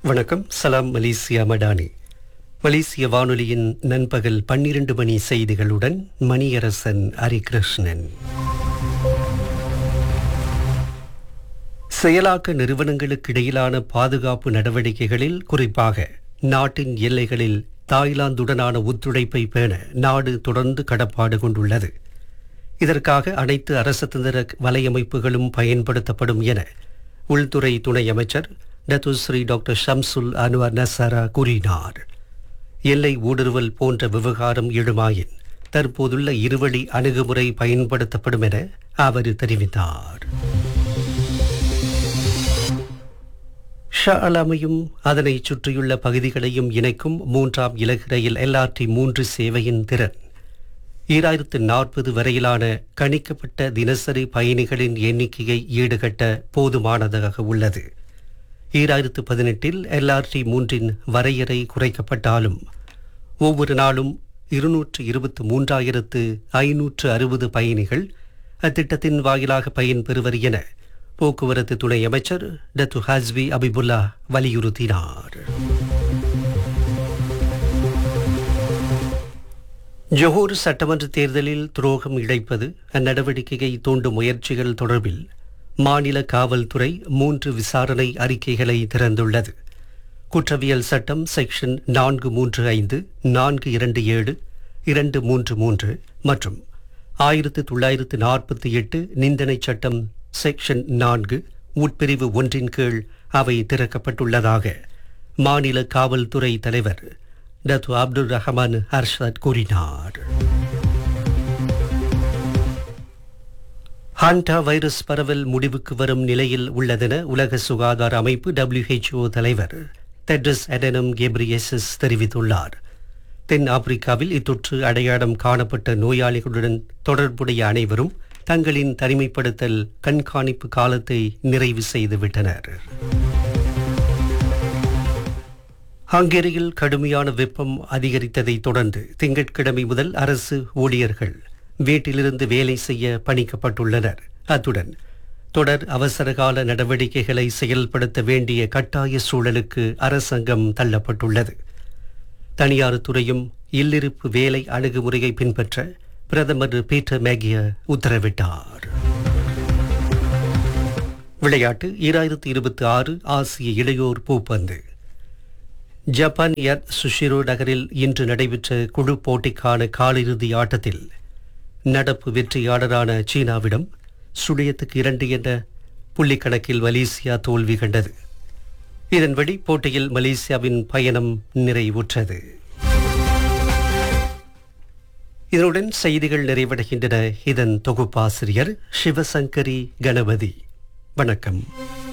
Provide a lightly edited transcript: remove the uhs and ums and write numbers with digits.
வணக்கம். சலாம் மலேசியா மடானி. மலேசிய வானொலியின் நண்பகல் 12 மணி செய்திகளுடன் மணியரசன் ஹரிகிருஷ்ணன். செயலாக்க நிறுவனங்களுக்கு இடையிலான பாதுகாப்பு நடவடிக்கைகளில், குறிப்பாக நாட்டின் எல்லைகளில் தாய்லாந்துடனான ஒத்துழைப்பை பேண நாடு தொடர்ந்து கடப்பாடு கொண்டுள்ளது. இதற்காக அனைத்து அரசதந்திர வலையமைப்புகளும் பயன்படுத்தப்படும் என உள்துறை துணை அமைச்சர் டத்துஸ்ரீ டாக்டர் ஷம்சுல் அன்வர் நசரா கூறினார். எல்லை ஊடுருவல் போன்ற விவகாரம் எழுமாயின் தற்போதுள்ள இருவழி அணுகுமுறை பயன்படுத்தப்படும் என அவர் தெரிவித்தார். ஷா அலாமையும் அதனைச் சுற்றியுள்ள பகுதிகளையும் இணைக்கும் 3ஆம் இலகு ரயில் LRT3 சேவையின் திறன் 2040 வரையிலான கணிக்கப்பட்ட தினசரி பயணிகளின் எண்ணிக்கையை ஈடுகட்ட போதுமானதாக உள்ளது. 2018 LRT3 வரையறை குறைக்கப்பட்டாலும் ஒவ்வொரு நாளும் 223,560 பயணிகள் அத்திட்டத்தின் வாயிலாக பயன்பெறுவர் என போக்குவரத்து துணை அமைச்சர் டத்து ஹஸ்வி அபிபுல்லா வலியுறுத்தினார். ஜொஹோர் சட்டமன்ற தேர்தலில் துரோகம் இழைப்பது, அந்நடவடிக்கையை தூண்டும் முயற்சிகள் தொடர்பில் மாநில காவல்துறை 3 விசாரணை அறிக்கைகளை திறந்துள்ளது. குற்றவியல் சட்டம் செக்ஷன் 435, 427, 233 மற்றும் 1948 நிந்தனை சட்டம் செக்ஷன் 4 உட்பிரிவு 1 கீழ் அவை திறக்கப்பட்டுள்ளதாக மாநில காவல்துறை தலைவர் டத்து அப்துல் ரஹ்மான் ஹர்ஷத் கூறினார். ஹாண்டா வைரஸ் பரவல் முடிவுக்கு வரும் நிலையில் உள்ளதென உலக சுகாதார அமைப்பு WHO தலைவர் டெட்ரஸ் அடனம் கெப்ரியேசஸ் தெரிவித்துள்ளார். தென் ஆப்பிரிக்காவில் இத்தொற்று அடையாளம் காணப்பட்ட நோயாளிகளுடன் தொடர்புடைய அனைவரும் தங்களின் தனிமைப்படுத்தல் கண்காணிப்பு காலத்தை நிறைவு செய்துவிட்டனர். ஹங்கேரியில் கடுமையான வெப்பம் அதிகரித்ததை தொடர்ந்து திங்கட்கிழமை முதல் அரசு ஊழியர்கள் வீட்டிலிருந்து வேலை செய்ய பணிக்கப்பட்டுள்ளனர். அத்துடன் தொடர் அவசரகால நடவடிக்கைகளை செயல்படுத்த வேண்டிய கட்டாய சூழலுக்கு அரசாங்கம் தள்ளப்பட்டுள்ளது. தனியார் துறையும் இல்லிருப்பு வேலை அணுகுமுறையை பின்பற்ற பிரதமர் பீட்டர் மேகிய உத்தரவிட்டார். விளையாட்டு. 2026 ஆசிய இளையோர் பூப்பந்து. ஜப்பான் சுஷிரோ நகரில் இன்று நடைபெற்ற குழு போட்டிக்கான காலிறுதி ஆட்டத்தில் நடப்பு வெற்றியாளரான சீனாவிடம் 0-2 என்ற புள்ளி கணக்கில் மலேசியா தோல்வி கண்டது. இதன்படி போட்டியில் மலேசியாவின் பயணம் நிறைவுற்றது. இதனுடன் செய்திகள் நிறைவடைகின்றன. இதன் தொகுப்பாசிரியர் சிவசங்கரி கணபதி. வணக்கம்.